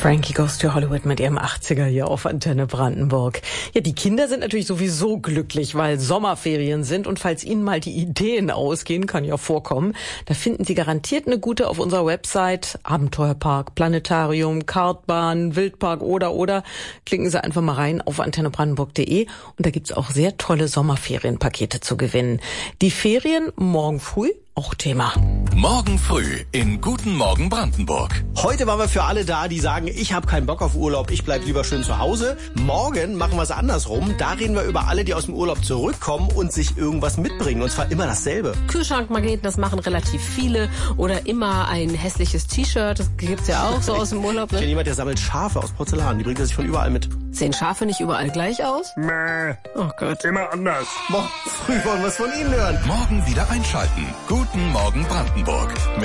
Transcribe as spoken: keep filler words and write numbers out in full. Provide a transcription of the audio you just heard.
Frankie Goes to Hollywood mit ihrem achtziger hier auf Antenne Brandenburg. Ja, die Kinder sind natürlich sowieso glücklich, weil Sommerferien sind. Und falls ihnen mal die Ideen ausgehen, kann ja vorkommen, da finden sie garantiert eine gute auf unserer Website. Abenteuerpark, Planetarium, Kartbahn, Wildpark oder, oder. Klicken Sie einfach mal rein auf antenne brandenburg punkt de. Und da gibt's auch sehr tolle Sommerferienpakete zu gewinnen. Die Ferien morgen früh auch Thema. Morgen früh in Guten Morgen Brandenburg. Heute waren wir für alle da, die sagen, ich habe keinen Bock auf Urlaub, ich bleib lieber schön zu Hause. Morgen machen wir es andersrum. Da reden wir über alle, die aus dem Urlaub zurückkommen und sich irgendwas mitbringen. Und zwar immer dasselbe. Kühlschrankmagneten, das machen relativ viele. Oder immer ein hässliches T-Shirt, das gibt's ja auch so aus dem Urlaub. Ne? Ich kenne jemand, der sammelt Schafe aus Porzellan. Die bringt er sich von überall mit. Sehen Schafe nicht überall gleich aus? Mäh. Oh Gott. Immer anders. Morgen früh wollen wir es von Ihnen hören. Morgen wieder einschalten. Guten Morgen Brandenburg.